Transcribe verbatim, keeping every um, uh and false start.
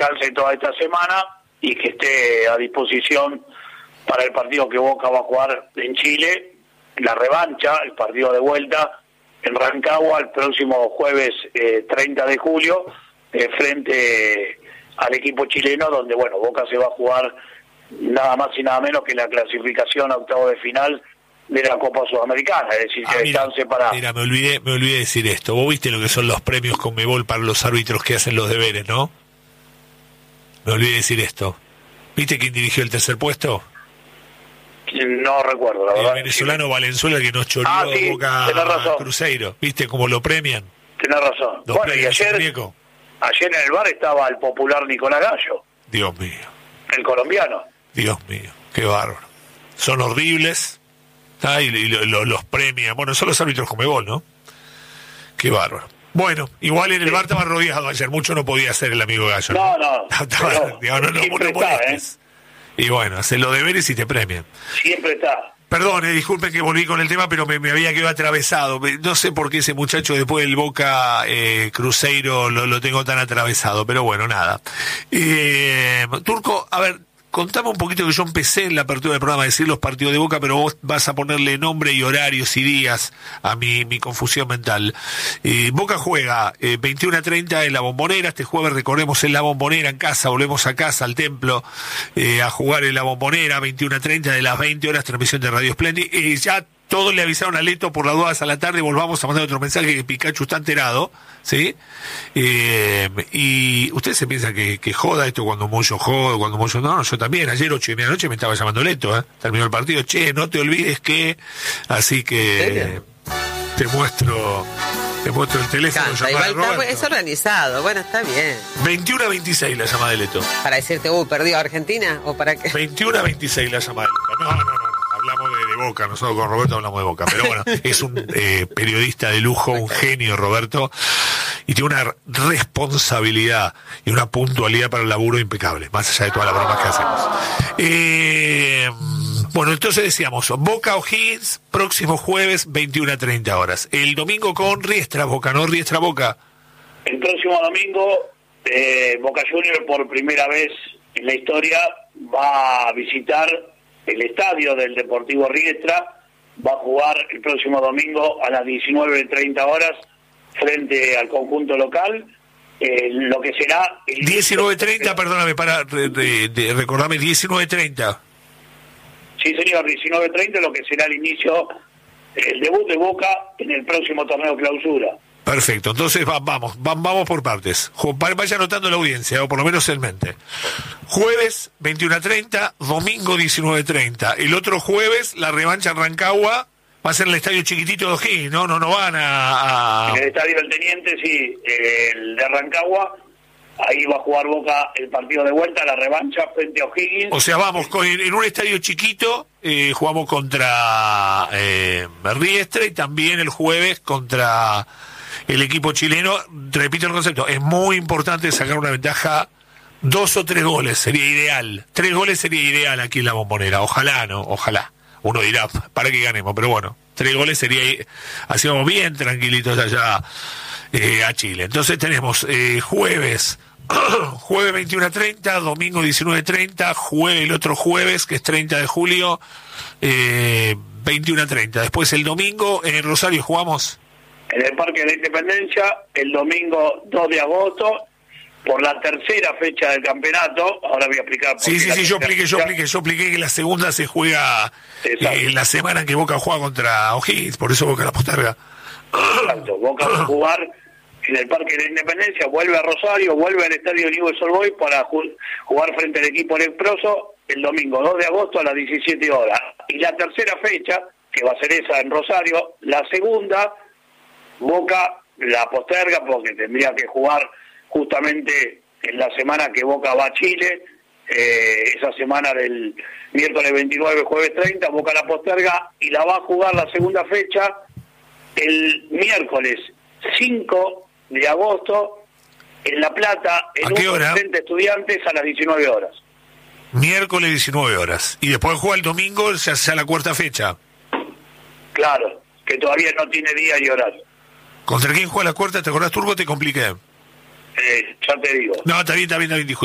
descanse toda esta semana y que esté a disposición para el partido que Boca va a jugar en Chile, la revancha, el partido de vuelta en Rancagua el próximo jueves eh, treinta de julio, eh, frente al equipo chileno, donde bueno, Boca se va a jugar nada más y nada menos que la clasificación a octavo de final de la Copa Sudamericana, es decir, que ah, mira, descanse para... Mira, me olvidé, me olvidé decir esto. Vos viste lo que son los premios Conmebol para los árbitros que hacen los deberes, ¿no? Me olvidé decir esto. ¿Viste quién dirigió el tercer puesto? No recuerdo, la verdad. El venezolano sí. Valenzuela, que nos choreó ah, sí, Boca Cruzeiro. ¿Viste cómo lo premian? Tenés razón. Los bueno, y ayer, ayer en el bar estaba el popular Nicolás Gallo. Dios mío. El colombiano. Dios mío, qué bárbaro. Son horribles. Ah, y, y lo, lo, los premian. Bueno, son los árbitros Conmebol, ¿no? Qué bárbaro. Bueno, igual en el sí. bar estaba rodeado ayer. Mucho no podía hacer el amigo Gallo. No, no. no, estaba, digamos, no, no, no, no molestes. ¿eh? Y bueno, hacen los deberes y te premian. Siempre está. Perdón, eh, disculpen que volví con el tema, pero me, me había quedado atravesado. No sé por qué ese muchacho después del Boca eh, Cruzeiro lo, lo tengo tan atravesado, pero bueno, nada. Eh, Turco, a ver, contame un poquito, que yo empecé en la apertura del programa a decir los partidos de Boca, pero vos vas a ponerle nombre y horarios y días a mi, mi confusión mental. Eh, Boca juega eh, veintiuno a treinta en la Bombonera, este jueves recordemos en la Bombonera, en casa, volvemos a casa, al templo, eh, a jugar en la Bombonera, veintiuno a treinta de las veinte horas, transmisión de Radio Splendid. Eh, ya todos le avisaron a Leto por las dudas a la tarde, volvamos a mandar otro mensaje que Pikachu está enterado, ¿sí? Eh, y ustedes se piensan que, que joda esto cuando Moyo joda, cuando Moyo no, no, yo también, ayer ocho y media de la noche me estaba llamando Leto, ¿eh? Terminó el partido, che, no te olvides que, así que te muestro, te muestro el teléfono. Canta, igual está, es organizado, bueno, está bien. veintiuno a veintiséis la llamada de Leto. ¿Para decirte, uh, perdió Argentina? ¿O para qué? veintiuno a veintiséis la llamada de Leto. No, no, no, no. Hablamos de, de Boca, nosotros con Roberto hablamos de Boca, pero bueno, es un eh, periodista de lujo, un genio Roberto, y tiene una responsabilidad y una puntualidad para el laburo impecable, más allá de todas las bromas que hacemos. Eh, bueno, entonces decíamos, Boca O'Higgins, próximo jueves, veintiuno a treinta horas. El domingo con Riestra Boca, ¿no? Riestra Boca. El próximo domingo, eh, Boca Juniors por primera vez en la historia va a visitar el estadio del Deportivo Riestra, va a jugar el próximo domingo a las diecinueve treinta horas frente al conjunto local, eh, lo que será... el diecinueve treinta, perdóname, para de, de, de, recordarme, diecinueve treinta. Sí, señor, diecinueve treinta, lo que será el inicio, el debut de Boca en el próximo torneo clausura. Perfecto, entonces va, vamos, va, vamos por partes. Vaya anotando la audiencia, o por lo menos en mente. Jueves, veintiuno a treinta, domingo, diecinueve treinta. El otro jueves, la revancha en Rancagua, va a ser en el estadio chiquitito de O'Higgins, ¿no? No, no van a... a... En el estadio del Teniente, sí, el de Rancagua, ahí va a jugar Boca el partido de vuelta, la revancha frente a O'Higgins. O sea, vamos, con, en un estadio chiquito, eh, jugamos contra eh, Riestra, y también el jueves contra... el equipo chileno. Repito el concepto, es muy importante sacar una ventaja, dos o tres goles sería ideal, tres goles sería ideal aquí en la Bombonera, ojalá, no, ojalá, uno dirá, para que ganemos, pero bueno, tres goles sería, así vamos bien tranquilitos allá eh, a Chile. Entonces tenemos eh, jueves, jueves veintiuno a treinta, domingo diecinueve treinta, jueves el otro jueves, que es treinta de julio, eh, veintiuno a treinta, después el domingo en Rosario jugamos en el Parque de la Independencia, el domingo dos de agosto, por la tercera fecha del campeonato. Ahora voy a explicar. Sí, sí, sí, yo expliqué, yo expliqué, yo expliqué que la segunda se juega eh, la semana en que Boca juega contra O'Higgins, por eso Boca la posterga. Exacto, Boca va a jugar en el Parque de la Independencia, vuelve a Rosario, vuelve al Estadio Newell's Old Boys para ju- jugar frente al equipo leproso el domingo dos de agosto a las diecisiete horas. Y la tercera fecha, que va a ser esa en Rosario, la segunda... Boca la posterga porque tendría que jugar justamente en la semana que Boca va a Chile, eh, esa semana del miércoles veintinueve, jueves treinta, Boca la posterga y la va a jugar la segunda fecha el miércoles cinco de agosto en La Plata, en un frente Estudiantes a las diecinueve horas. Miércoles diecinueve horas. Y después juega el domingo, se hace la cuarta fecha. Claro, que todavía no tiene día y horario. ¿Contra quién juega la cuarta? ¿Te acordás, Turco? Te compliqué. Eh, ya te digo. No, está bien, está bien, está bien,